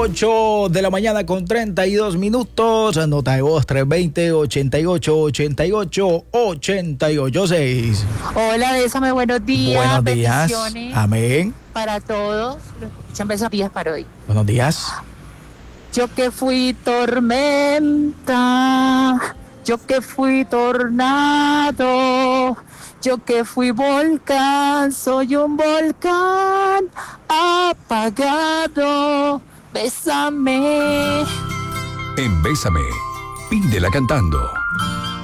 8 de la mañana con 32 minutos. Nota de voz 320-88-88-88-6. Hola, bésame, buenos días. Buenos días. Bendiciones Amén. para todos. Escuchan besos para hoy. Buenos días. Yo que fui tormenta, yo que fui tornado, yo que fui volcán, soy un volcán apagado. Bésame. En Bésame, pídela cantando.